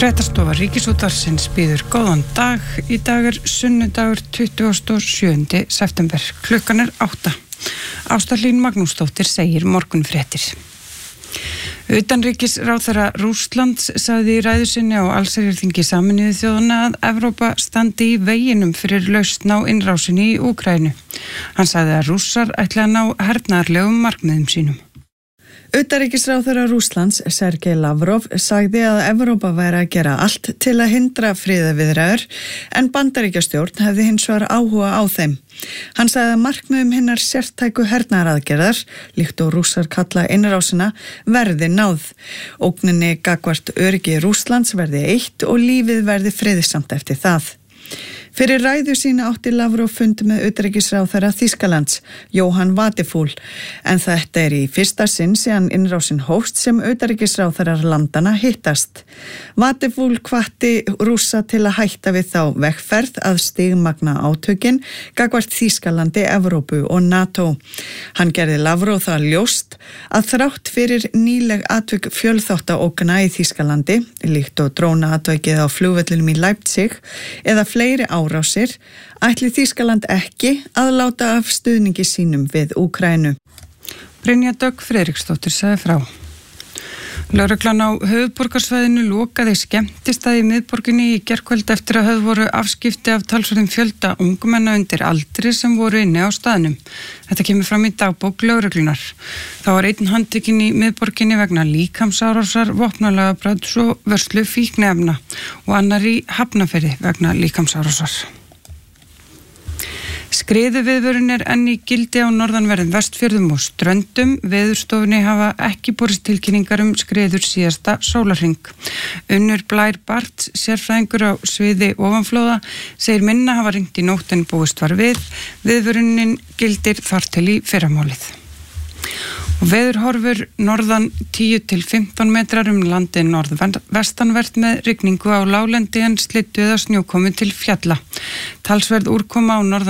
Fréttastofa Ríkisútvarpsins býður góðan dag. Í dag sunnudagur 27. september. Klukkan 8. Ásta Hlín Magnúsdóttir segir morgunfréttir. Utanríkisráðherra Rússlands sagði í ræðu sinni á allsherjarþingi Sameinuðu þjóðanna að Evrópa standi í veginum fyrir lausn á innrásinni í Úkraínu. Hann sagði að Rússar ætla að ná hernaðarlegum markmiðum sínum. Utanríkisráðherra Rússlands, Sergej Lavrov, sagði að Evrópa væri að gera allt til að hindra friðarviðræður en Bandaríkjastjórn hefði hins vegar áhuga á þeim. Hann sagði að markmiðum hinnar sértæku hernaðaraðgerðar, líkt og Rússar kalla innrásina, verði náð. Ógninni gagnvart öryggi Rússlands verði eitt og lífið verði friðsamt eftir það. Fyrir ræðu sína átti Lavrov fund með utanríkisráðherra Þýskalands, Johann Wadephul, en þetta í fyrsta sinn síðan innrásin hófst sem utanríkisráðherrar landana hittast. Wadephul hvatti Rússa til að hætta við þá vegferð að stigmagna átökin gagnvart Þýskalandi, Evrópu og NATO. Hann gerði Lavrov það ljóst að þrátt fyrir nýleg atvik fjölþáttaógna í Þýskalandi, líkt og drónaatvikið á flugvellinum í Leipzig eða fleiri árásir, ætli Þýskaland ekki að láta af stuðningi sínum við Úkraínu. Brynja Dögg Friðriksdóttir sagði frá. Lögreglan á höfuðborgarsvæðinu lokaði skemmtistað í miðborginni í gærkvöld eftir að höfðu voru afskipti af talsverðum fjölda ungmenna undir aldri sem voru inni á staðnum. Þetta kemur fram í dagbók lögreglunar. Þá var einn handtekinn í miðborginni vegna líkamsárásar, vopnalagabrats og vörslu fíkniefna og annar í Hafnarfirði vegna líkamsárásar. Skriðuviðvörun enn í gildi á norðanverðum Vestfjörðum og Ströndum. Veðurstofunni hafa ekki borist tilkynningar skriður síðasta sólarhring. Unnur Blær Barts, sérfræðingur á sviði ofanflóða, segir minna hafa ringt í nótt en búist var við. Viðvörunin gildir þar til í fyrramálið. Og veðurhorfur norðan 10 til 15 metrar landið norðvestanvert með rigningu á láglendi en slyddu eða snjókomu til fjalla. Talsverð úrkoma á norðan